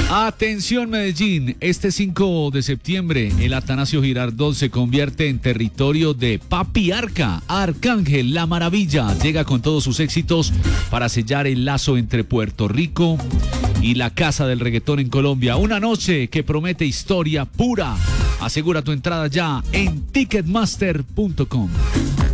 Atención Medellín, este 5 de septiembre el Atanasio Girardot se convierte en territorio de Papi Arca. Arcángel La Maravilla llega con todos sus éxitos para sellar el lazo entre Puerto Rico y la casa del reggaetón en Colombia. Una noche que promete historia pura. Asegura tu entrada ya en ticketmaster.com.